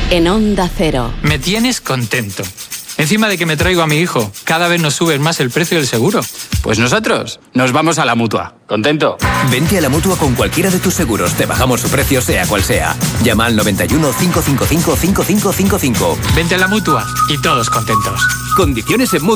en Onda Cero. Me tienes contento. Encima de que me traigo a mi hijo, cada vez nos subes más el precio del seguro. Pues nosotros nos vamos a la Mutua. ¿Contento? Vente a la Mutua con cualquiera de tus seguros. Te bajamos su precio sea cual sea. Llama al 91 555 5555. Vente a la Mutua y todos contentos. Condiciones en Mutua.